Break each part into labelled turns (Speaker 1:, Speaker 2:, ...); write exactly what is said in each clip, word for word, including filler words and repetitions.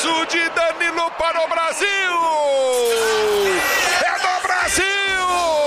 Speaker 1: golaço de Danilo para o Brasil! É do Brasil!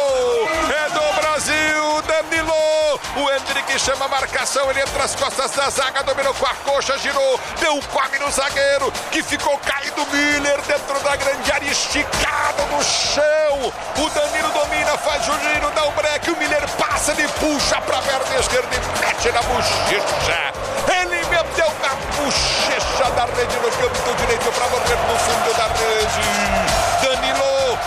Speaker 1: É do Brasil, Danilo! O Hendrick chama a marcação, ele entra as costas da zaga, dominou com a coxa, girou, deu um come no zagueiro, que ficou caído. Miller dentro da grande área, esticado no chão. O Danilo domina, faz o giro, dá o break, o Miller passa, ele puxa para a perna esquerda e mete na bochecha. Ele meteu na bochecha da rede no canto direito para morrer no fundo da rede. Danilo,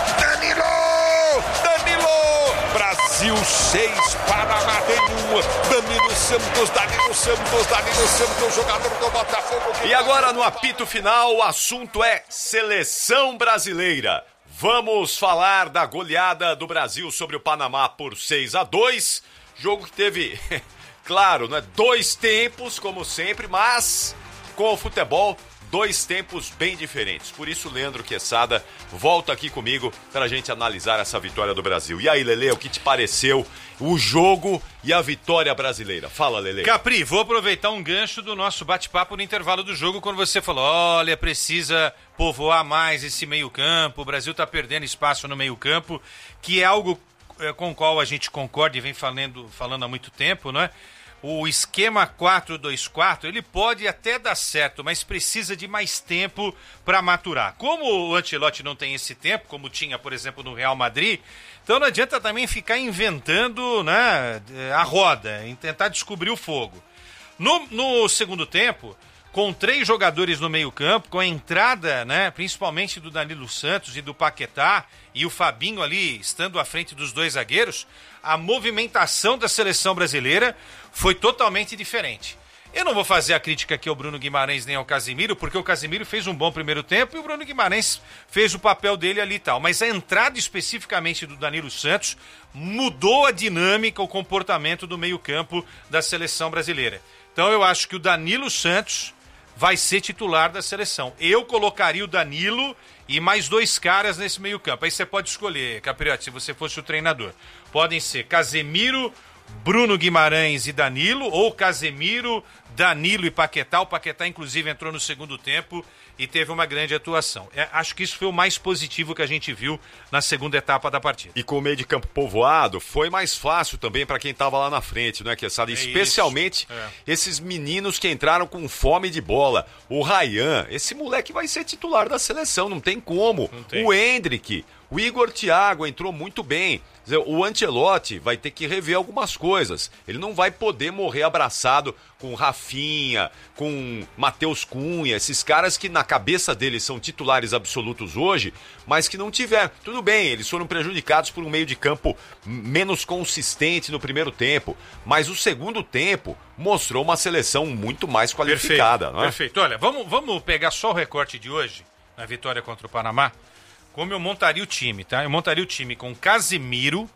Speaker 1: Danilo, Danilo. Brasil seis, Panamá nenhum. Danilo Santos, Danilo Santos, Danilo Santos, jogador do Botafogo.
Speaker 2: E agora no apito final, o assunto é seleção brasileira. Vamos falar da goleada do Brasil sobre o Panamá por seis a dois. Jogo que teve, claro, né, dois tempos, como sempre, mas com o futebol, dois tempos bem diferentes. Por isso, Leandro Quesada volta aqui comigo para a gente analisar essa vitória do Brasil. E aí, Lelê, o que te pareceu o jogo e a vitória brasileira? Fala, Lelê.
Speaker 3: Capri, vou aproveitar um gancho do nosso bate-papo no intervalo do jogo, quando você falou, olha, precisa povoar mais esse meio-campo, o Brasil está perdendo espaço no meio-campo, que é algo é, com o qual a gente concorda e vem falando, falando há muito tempo, não é? O esquema quatro dois quatro, ele pode até dar certo, mas precisa de mais tempo para maturar. Como o Ancelotti não tem esse tempo, como tinha, por exemplo, no Real Madrid, então não adianta também ficar inventando, né, a roda, em tentar descobrir o fogo. No, no segundo tempo, com três jogadores no meio-campo, com a entrada, né, principalmente do Danilo Santos e do Paquetá, e o Fabinho ali estando à frente dos dois zagueiros, a movimentação da seleção brasileira foi totalmente diferente. Eu não vou fazer a crítica aqui ao Bruno Guimarães nem ao Casemiro, porque o Casemiro fez um bom primeiro tempo e o Bruno Guimarães fez o papel dele ali e tal. Mas a entrada especificamente do Danilo Santos mudou a dinâmica, o comportamento do meio-campo da seleção brasileira. Então eu acho que o Danilo Santos vai ser titular da seleção. Eu colocaria o Danilo e mais dois caras nesse meio-campo. Aí você pode escolher, Capriotti, se você fosse o treinador. Podem ser Casemiro, Bruno Guimarães e Danilo, ou Casemiro, Danilo e Paquetá. O Paquetá, inclusive, entrou no segundo tempo e teve uma grande atuação. É, acho que isso foi o mais positivo que a gente viu na segunda etapa da partida.
Speaker 2: E com o meio de campo povoado, foi mais fácil também para quem estava lá na frente, não é, Quesada? É Especialmente é. esses meninos que entraram com fome de bola. O Ryan, esse moleque vai ser titular da seleção, não tem como. Não tem. O Hendrick, o Igor Thiago entrou muito bem. O Ancelotti vai ter que rever algumas coisas. Ele não vai poder morrer abraçado com Rafinha, com Matheus Cunha, esses caras que na cabeça deles são titulares absolutos hoje, mas que não tiveram. Tudo bem, eles foram prejudicados por um meio de campo menos consistente no primeiro tempo, mas o segundo tempo mostrou uma seleção muito mais qualificada.
Speaker 3: Perfeito,
Speaker 2: não é?
Speaker 3: Perfeito. Olha, vamos, vamos pegar só o recorte de hoje, na vitória contra o Panamá. Como eu montaria o time, tá? Eu montaria o time com Casemiro,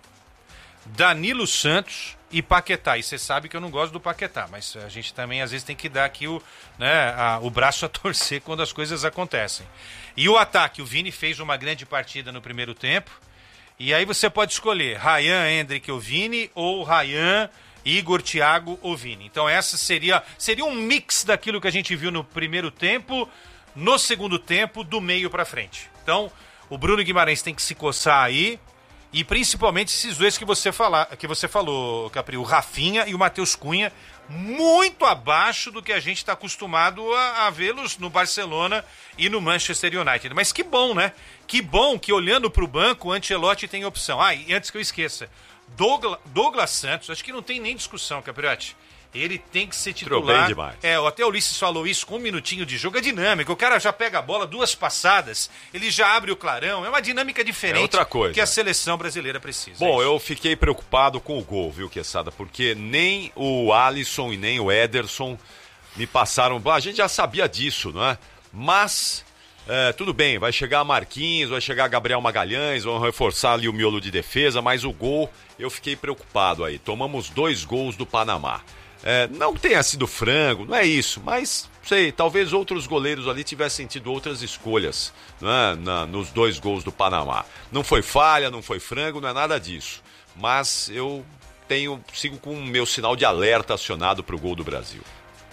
Speaker 3: Danilo Santos e Paquetá. E você sabe que eu não gosto do Paquetá, mas a gente também às vezes tem que dar aqui o, né, a, o braço a torcer quando as coisas acontecem. E o ataque, o Vini fez uma grande partida no primeiro tempo. E aí você pode escolher Ryan, Hendrick ou Vini, ou Ryan, Igor, Thiago ou Vini. Então essa seria, seria um mix daquilo que a gente viu no primeiro tempo, no segundo tempo, do meio para frente. Então o Bruno Guimarães tem que se coçar aí, e principalmente esses dois que você, fala, que você falou, Capri, o Rafinha e o Matheus Cunha, muito abaixo do que a gente está acostumado a, a vê-los no Barcelona e no Manchester United. Mas que bom, né? Que bom que olhando para o banco, o Ancelotti tem opção. Ah, e antes que eu esqueça, Douglas, Douglas Santos, acho que não tem nem discussão, Capriotti. Ele tem que ser titular.
Speaker 2: Bem demais.
Speaker 3: É, até o Ulisses falou isso com um minutinho de jogo. É dinâmica. O cara já pega a bola, duas passadas, ele já abre o clarão. É uma dinâmica diferente
Speaker 2: é outra coisa
Speaker 3: que a seleção brasileira precisa.
Speaker 2: Bom,
Speaker 3: é
Speaker 2: eu fiquei preocupado com o gol, viu, Quesada? Porque nem o Alisson e nem o Ederson me passaram... A gente já sabia disso, não é? Mas... É, tudo bem, vai chegar Marquinhos, vai chegar Gabriel Magalhães, vão reforçar ali o miolo de defesa, mas o gol, eu fiquei preocupado aí. Tomamos dois gols do Panamá. É, não tenha sido frango, não é isso, mas, sei, talvez outros goleiros ali tivessem tido outras escolhas, né, na, nos dois gols do Panamá. Não foi falha, não foi frango, não é nada disso. Mas eu tenho, sigo com o meu sinal de alerta acionado para o gol do Brasil.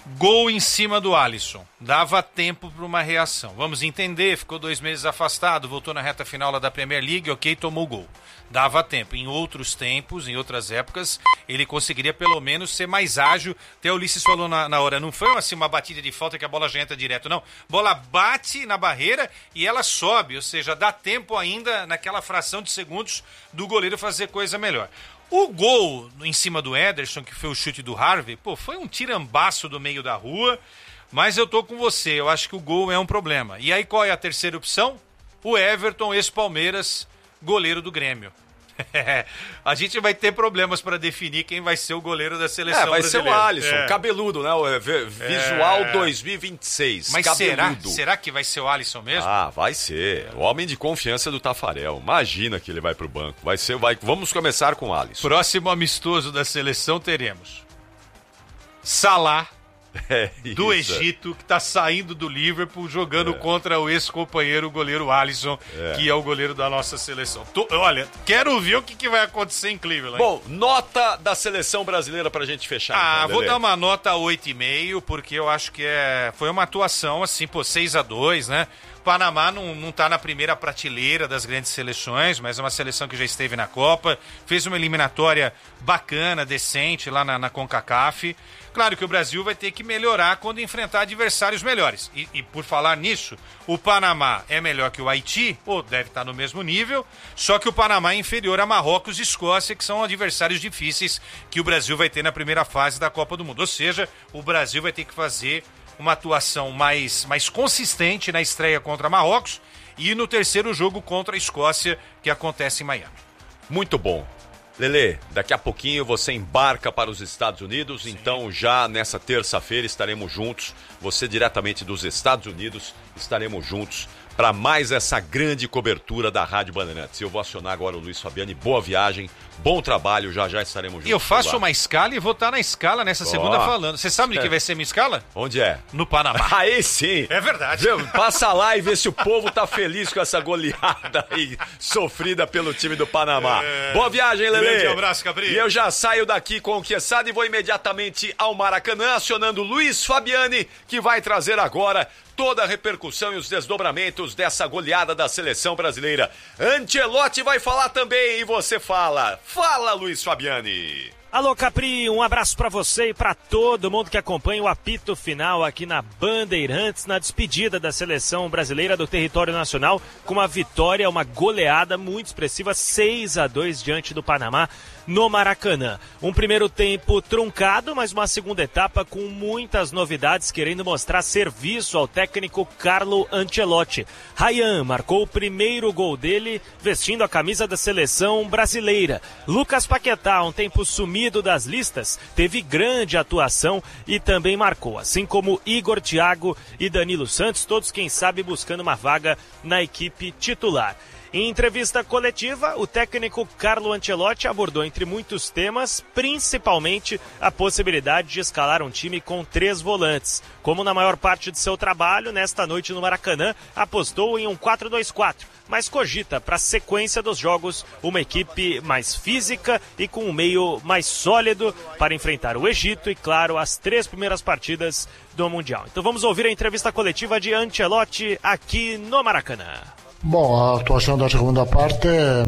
Speaker 3: Gol em cima do Alisson. Dava tempo para uma reação. Vamos entender, ficou dois meses afastado, voltou na reta final lá da Premier League, ok, tomou gol. Dava tempo. Em outros tempos, em outras épocas, ele conseguiria pelo menos ser mais ágil. Até o Ulisses falou na, na hora, não foi assim uma batida de falta que a bola já entra direto, não. Bola bate na barreira e ela sobe, ou seja, dá tempo ainda naquela fração de segundos do goleiro fazer coisa melhor. O gol em cima do Ederson, que foi o chute do Harvey, pô, foi um tirambaço do meio da rua, mas eu tô com você, eu acho que o gol é um problema. E aí qual é a terceira opção? O Everton, ex-Palmeiras, goleiro do Grêmio. A gente vai ter problemas para definir quem vai ser o goleiro da seleção
Speaker 2: é, vai
Speaker 3: brasileira.
Speaker 2: ser o Alisson,
Speaker 3: é.
Speaker 2: cabeludo, né? O Visual é. dois mil e vinte e seis,
Speaker 3: Mas
Speaker 2: cabeludo.
Speaker 3: será, será que vai ser o Alisson mesmo?
Speaker 2: Ah, vai ser. O homem de confiança do Tafarel. Imagina que ele vai pro banco. Vai ser, vai... Vamos começar com o Alisson.
Speaker 3: Próximo amistoso da seleção teremos Salah,
Speaker 2: É,
Speaker 3: do Egito, que está saindo do Liverpool, jogando é. contra o ex-companheiro, o goleiro Alisson, é. que é o goleiro da nossa seleção. Tô, olha, quero ver o que, que vai acontecer em Cleveland.
Speaker 2: Bom, nota da seleção brasileira pra gente fechar.
Speaker 3: Ah,
Speaker 2: então,
Speaker 3: vou dar uma nota oito e meio, porque eu acho que é, foi uma atuação assim, pô, seis a dois, né? Panamá não, não tá na primeira prateleira das grandes seleções, mas é uma seleção que já esteve na Copa, fez uma eliminatória bacana, decente lá na, na CONCACAF. Claro que o Brasil vai ter que melhorar quando enfrentar adversários melhores. E, e por falar nisso, o Panamá é melhor que o Haiti, ou deve estar no mesmo nível, só que o Panamá é inferior a Marrocos e Escócia, que são adversários difíceis que o Brasil vai ter na primeira fase da Copa do Mundo. Ou seja, o Brasil vai ter que fazer uma atuação mais, mais consistente na estreia contra Marrocos e no terceiro jogo contra a Escócia, que acontece em Miami.
Speaker 2: Muito bom. Lelê, daqui a pouquinho você embarca para os Estados Unidos, Sim. então já nessa terça-feira estaremos juntos, você diretamente dos Estados Unidos, estaremos juntos para mais essa grande cobertura da Rádio Bandeirantes. Eu vou acionar agora o Luiz Fabiani, boa viagem, bom trabalho, já já estaremos juntos.
Speaker 3: E eu faço uma escala e vou estar na escala nessa oh. segunda falando. Você sabe de que vai ser minha escala?
Speaker 2: Onde é?
Speaker 3: No Panamá.
Speaker 2: Aí sim.
Speaker 3: É verdade.
Speaker 2: Viu? Passa lá e vê se o povo tá feliz com essa goleada aí sofrida pelo time do Panamá. É... Boa viagem, Lelê.
Speaker 3: Grande abraço, Cabrinho.
Speaker 2: E eu já saio daqui com o Quesada e vou imediatamente ao Maracanã, acionando o Luiz Fabiani, que vai trazer agora toda a repercussão e os desdobramentos dessa goleada da seleção brasileira. Ancelotti vai falar também e você fala. Fala, Luiz Fabiani.
Speaker 4: Alô, Capri, um abraço pra você e pra todo mundo que acompanha o apito final aqui na Bandeirantes, na despedida da seleção brasileira do território nacional, com uma vitória, uma goleada muito expressiva, seis a dois diante do Panamá no Maracanã. Um primeiro tempo truncado, mas uma segunda etapa com muitas novidades, querendo mostrar serviço ao técnico Carlo Ancelotti. Ryan marcou o primeiro gol dele, vestindo a camisa da seleção brasileira. Lucas Paquetá, um tempo sumido das listas, teve grande atuação e também marcou, assim como Igor Thiago e Danilo Santos, todos quem sabe buscando uma vaga na equipe titular. Em entrevista coletiva, o técnico Carlo Ancelotti abordou entre muitos temas, principalmente a possibilidade de escalar um time com três volantes. Como na maior parte de seu trabalho, nesta noite no Maracanã, apostou em um quatro dois quatro, mas cogita para a sequência dos jogos uma equipe mais física e com um meio mais sólido para enfrentar o Egito e, claro, as três primeiras partidas do Mundial. Então vamos ouvir a entrevista coletiva de Ancelotti aqui no Maracanã.
Speaker 5: Bom, a atuação da segunda parte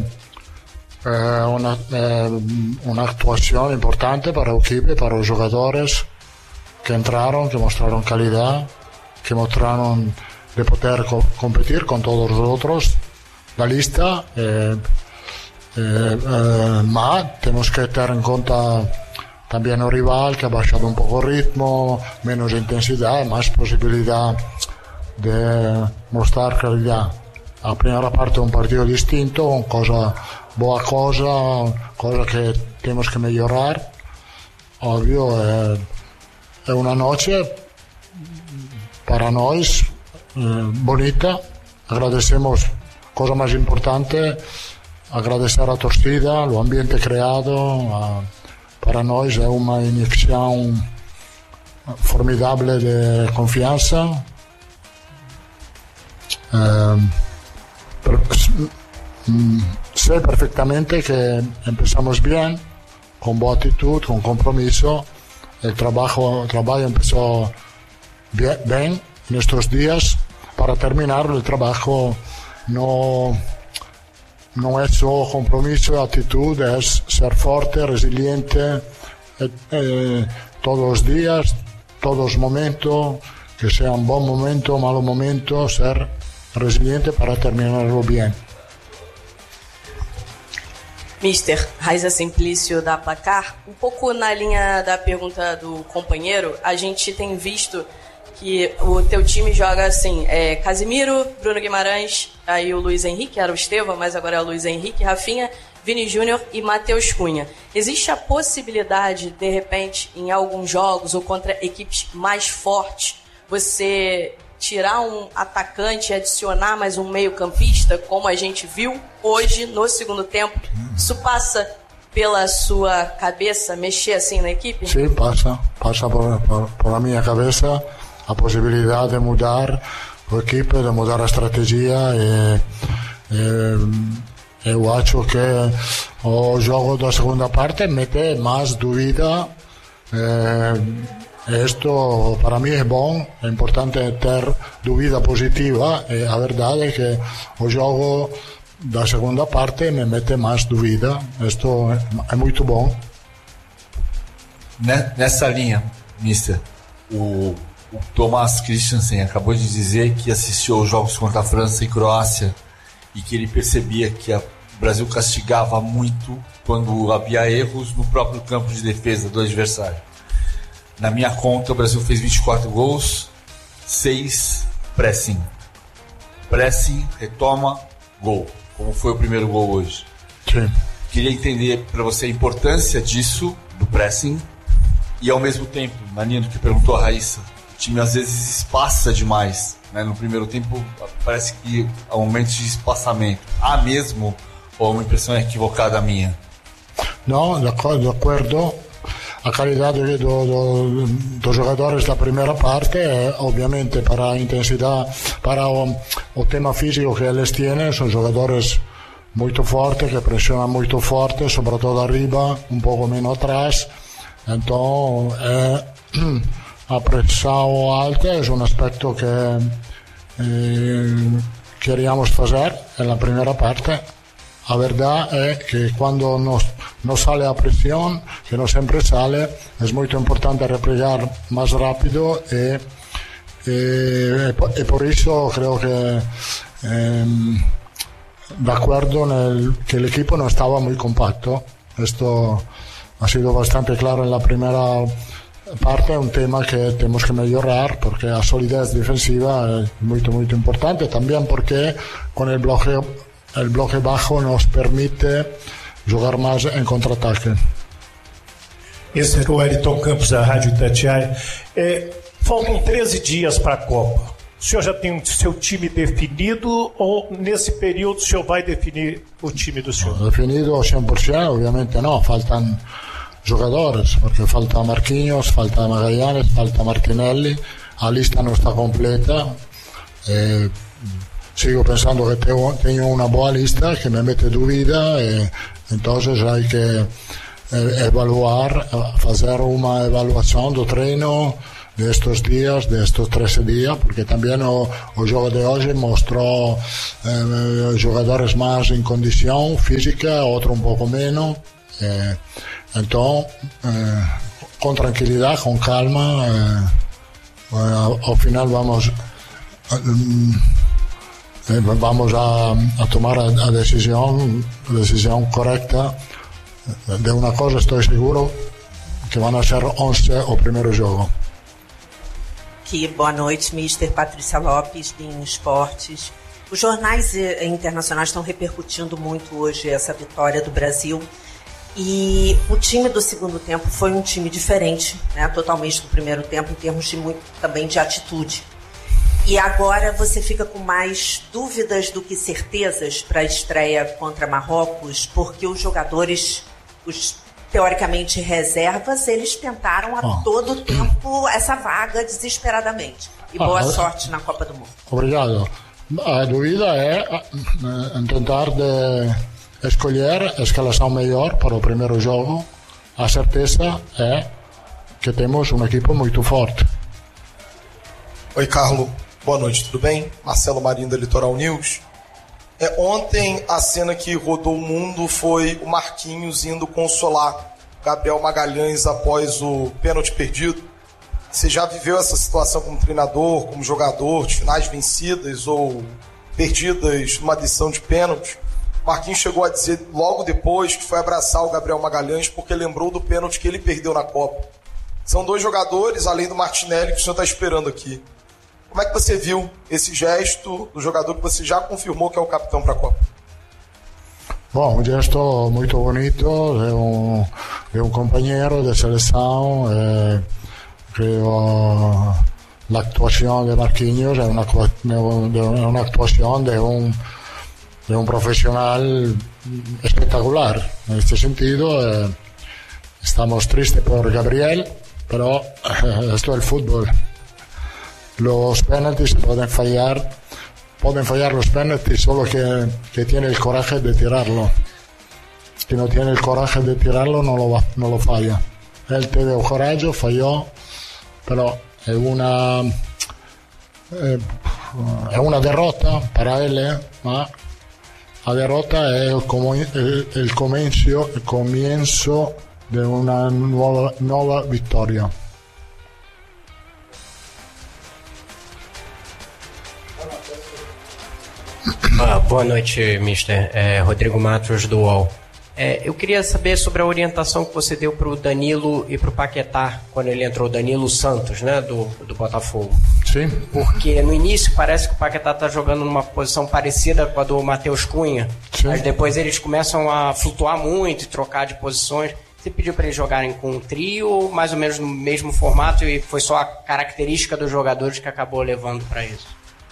Speaker 5: é uma, é uma atuação importante para o equipe, para os jogadores que entraram, que mostraram qualidade, que mostraram de poder co- competir com todos os outros da lista, eh, eh, eh, mas temos que ter em conta também o rival, que ha baixado um pouco o ritmo, menos intensidade, mais possibilidade de mostrar qualidade. A primeira parte é um partido distinto, uma coisa, boa coisa, coisa que temos que melhorar. Óbvio, é, é uma noite para nós eh, bonita. Agradecemos, coisa mais importante, agradecer a torcida, o ambiente criado. A, para nós é uma injeção formidável de confiança. Eh, Sei perfeitamente que empezamos bien, con boa atitude, con compromiso, el trabajo, el trabajo empezó bien, bien en estos días. Para terminar, el trabajo no, no es solo compromiso, actitud, es ser fuerte, resiliente, eh, eh, todos los días, todos los momentos, que sea un buen momento, malo momento, ser resiliente para terminarlo bien.
Speaker 6: Mister Raiza Simplício da Placar, um pouco na linha da pergunta do companheiro, a gente tem visto que o teu time joga assim, é, Casimiro, Bruno Guimarães, aí o Luiz Henrique, era o Estevão, mas agora é o Luiz Henrique, Rafinha, Vini Júnior e Matheus Cunha. Existe a possibilidade, de repente, em alguns jogos ou contra equipes mais fortes, você tirar um atacante e adicionar mais um meio-campista, como a gente viu hoje no segundo tempo? Isso passa pela sua cabeça, mexer assim na equipe?
Speaker 5: Sim, passa. Passa por, por, por a minha cabeça a possibilidade de mudar a equipe, de mudar a estratégia. E, e, eu acho que o jogo da segunda parte mete mais dúvida. E, Esto para mí es bom, é importante ter dúvida positiva, e a verdade é que o jogo da segunda parte me mete mais dúvida. Isto é, é muito bom.
Speaker 7: Nessa linha, mister, o, o Thomas Christensen acabou de dizer que assistiu aos jogos contra a França e Croácia e que ele percebia que a, o Brasil castigava muito quando havia erros no próprio campo de defesa do adversário. Na minha conta, o Brasil fez vinte e quatro gols, seis pressing. Pressing, retoma, gol. Como foi o primeiro gol hoje.
Speaker 5: Sim.
Speaker 7: Queria entender para você a importância disso, do pressing, e ao mesmo tempo, na linha do que perguntou a Raíssa, o time às vezes espaça demais. Né? No primeiro tempo, parece que há momentos de espaçamento. Há mesmo, ou uma impressão equivocada minha?
Speaker 5: Não, de acordo. A qualidade do, do, dos jogadores da primeira parte é, obviamente, para a intensidade, para o, o tema físico que eles têm, são jogadores muito fortes, que pressionam muito forte, sobretudo arriba, um pouco menos atrás. Então, é, a pressão alta é um aspecto que eh, queríamos fazer na primeira parte. A verdade é que quando nos, nos sale a pressão, que não sempre sale, é muito importante replegar mais rápido e, e, e por isso creio que eh, de acordo nel, que el equipo no estaba muy compacto. Esto ha sido bastante claro en la primera parte, un tema que tenemos que mejorar porque la solidez defensiva es muy, muy importante, también porque con el bloqueo el bloque bajo nos permite jogar mais em contra-ataque.
Speaker 8: Esse era o Wellington Campos da Rádio Itatiaia. É, faltam treze dias para a Copa. O senhor já tem o seu time definido ou nesse período o senhor vai definir o time do senhor?
Speaker 5: Definido ao cem por cento, obviamente não. Faltam jogadores, porque falta Marquinhos, falta Magallanes, falta Martinelli. A lista não está completa. Eh, Sigo pensando que tengo, tengo una buena lista que me mete dúvida, e entonces hay que eh, evaluar, hacer una evaluación do treino de estos días, de estos trece días, porque también o, o juego de hoy mostró eh, jugadores más en condición física, otro un poco menos. Eh, entonces, eh, con tranquilidad, con calma, eh, eh, al final vamos... Eh, vamos a, a tomar a, a decisión, a decisión correcta. De una cosa estoy seguro, que van a ser once o primeiro jogo.
Speaker 9: Que boa noite, mister Patrícia Lopes, de Esportes. Os jornais internacionais estão repercutindo muito hoje essa vitória do Brasil. E o time do segundo tempo foi um time diferente, né, totalmente do primeiro tempo, em termos de muito, também de atitude. E agora você fica com mais dúvidas do que certezas para a estreia contra Marrocos, porque os jogadores, os teoricamente reservas, eles tentaram a oh. todo tempo essa vaga desesperadamente. E boa ah, sorte na Copa do Mundo.
Speaker 5: Obrigado. A dúvida é em tentar de escolher a escalação melhor para o primeiro jogo. A certeza é que temos uma equipe muito forte.
Speaker 10: Oi, Carlos. Boa noite, tudo bem? Marcelo Marinho, da Litoral News. É, ontem, a cena que rodou o mundo foi o Marquinhos indo consolar Gabriel Magalhães após o pênalti perdido. Você já viveu essa situação como treinador, como jogador, de finais vencidas ou perdidas numa decisão de pênalti? Marquinhos chegou a dizer logo depois que foi abraçar o Gabriel Magalhães porque lembrou do pênalti que ele perdeu na Copa. São dois jogadores, além do Martinelli, que o senhor está esperando aqui. Como é que você viu esse gesto do jogador que você já confirmou que é o capitão para a Copa?
Speaker 5: Bom, um gesto muito bonito de um, de um companheiro de seleção. Eh, creo la actuación de Marquinhos es una, una actuación de un, de un profesional espectacular. En este sentido, eh, estamos tristes por Gabriel, pero eh, esto es el fútbol. Los penaltis se pueden fallar, pueden fallar los penaltis solo que, que tiene el coraje de tirarlo. Si no tiene el coraje de tirarlo, no lo, va, no lo falla. Él tuvo coraje, falló, pero es una, eh, es una derrota para él, eh, ma la derrota es el, el, el, comienzo, el comienzo de una nuova, nuova vittoria.
Speaker 11: Ah, boa noite, mister É, Rodrigo Matos, do U O L. É, eu queria saber sobre a orientação que você deu para o Danilo e para o Paquetá, quando ele entrou, Danilo Santos, né, do, do Botafogo.
Speaker 5: Sim.
Speaker 11: Porque no início parece que o Paquetá está jogando numa posição parecida com a do Matheus Cunha, Sim. mas depois eles começam a flutuar muito e trocar de posições. Você pediu para eles jogarem com um trio, mais ou menos no mesmo formato, e foi só a característica dos jogadores que acabou levando para isso?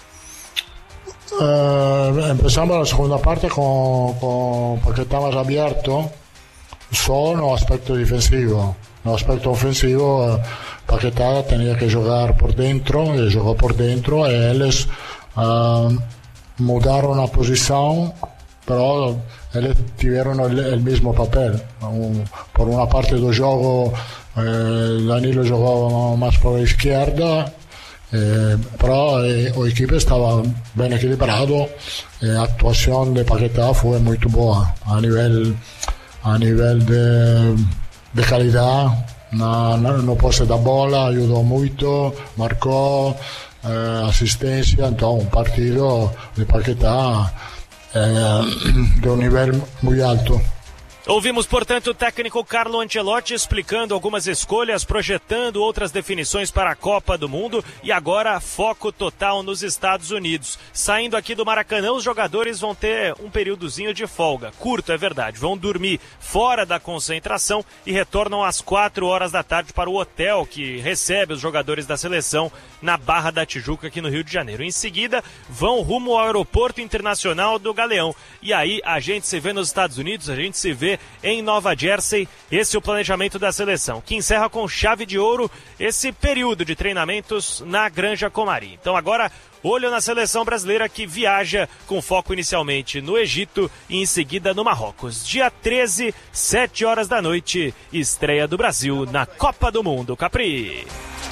Speaker 5: Eh, empezamos la segunda parte con, con Paquetá más abierto, solo no aspecto defensivo. No aspecto ofensivo, eh, Paquetá tenía que jugar por dentro, y jugó por dentro, y ellos eh, mudaron la posición, pero ellos tuvieron el, el mismo papel. Un, por una parte del juego, eh, Danilo jugó más por la izquierda. Eh, però eh, o equipe estava ben equilibrado, eh, a actuación de Paquetá fue muy buena a nivel a nivel de, de calidad, no, no, no pose da bola, ayudó mucho, marcó, eh, asistencia, entonces un partido de Paquetá eh, de un nivel muy alto.
Speaker 4: Ouvimos, portanto, o técnico Carlo Ancelotti explicando algumas escolhas, projetando outras definições para a Copa do Mundo e agora foco total nos Estados Unidos. Saindo aqui do Maracanã, os jogadores vão ter um períodozinho de folga. Curto, é verdade. Vão dormir fora da concentração e retornam às quatro horas da tarde para o hotel que recebe os jogadores da seleção na Barra da Tijuca, aqui no Rio de Janeiro. Em seguida, vão rumo ao Aeroporto Internacional do Galeão. E aí, a gente se vê nos Estados Unidos, a gente se vê em Nova Jersey. Esse é o planejamento da seleção, que encerra com chave de ouro esse período de treinamentos na Granja Comari. Então agora, olho na seleção brasileira que viaja com foco inicialmente no Egito e em seguida no Marrocos. Dia treze, sete horas da noite, estreia do Brasil na Copa do Mundo. Capri.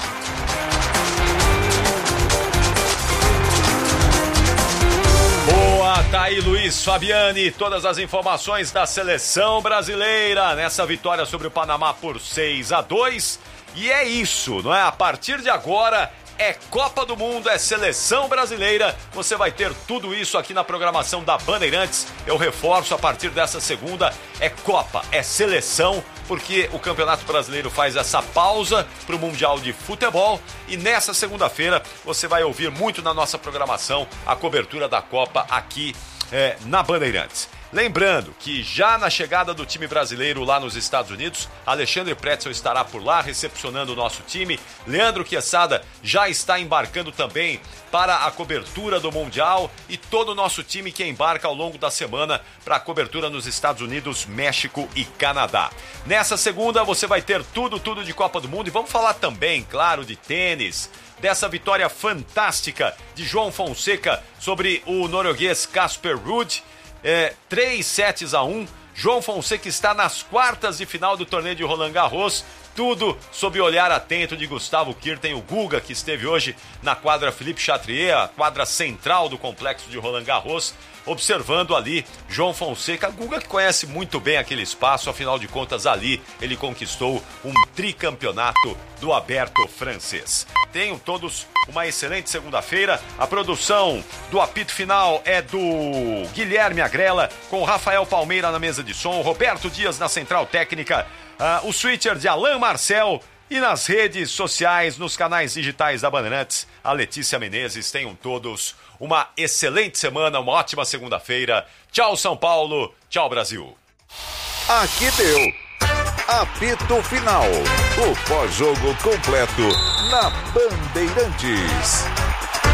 Speaker 2: Boa, tá aí Luiz Fabiani, todas as informações da seleção brasileira nessa vitória sobre o Panamá por seis a dois. E é isso, não é? A partir de agora é Copa do Mundo, é seleção brasileira. Você vai ter tudo isso aqui na programação da Bandeirantes. Eu reforço, a partir dessa segunda é Copa, é seleção, porque o Campeonato Brasileiro faz essa pausa para o Mundial de Futebol. E nessa segunda-feira você vai ouvir muito na nossa programação a cobertura da Copa aqui é, na Bandeirantes. Lembrando que já na chegada do time brasileiro lá nos Estados Unidos, Alexandre Pretzel estará por lá recepcionando o nosso time. Leandro Quesada já está embarcando também para a cobertura do Mundial e todo o nosso time que embarca ao longo da semana para a cobertura nos Estados Unidos, México e Canadá. Nessa segunda você vai ter tudo, tudo de Copa do Mundo e vamos falar também, claro, de tênis, dessa vitória fantástica de João Fonseca sobre o norueguês Casper Ruud. É, três sets a um, João Fonseca está nas quartas de final do torneio de Roland Garros, Tudo sob o olhar atento de Gustavo Kirten, o Guga, que esteve hoje na quadra Philippe Chatrier, a quadra central do complexo de Roland Garros, observando ali João Fonseca. Guga que conhece muito bem aquele espaço, afinal de contas ali ele conquistou um tricampeonato do Aberto francês. Tenham todos uma excelente segunda-feira. A produção do apito final é do Guilherme Agrela, com Rafael Palmeira na mesa de som, Roberto Dias na central técnica, uh, o switcher de Alain Marcel. E nas redes sociais, nos canais digitais da Bandeirantes, a Letícia Menezes. Tenham todos uma excelente semana, uma ótima segunda-feira. Tchau, São Paulo. Tchau, Brasil.
Speaker 12: Aqui deu. Apito Final. O pós-jogo completo na Bandeirantes.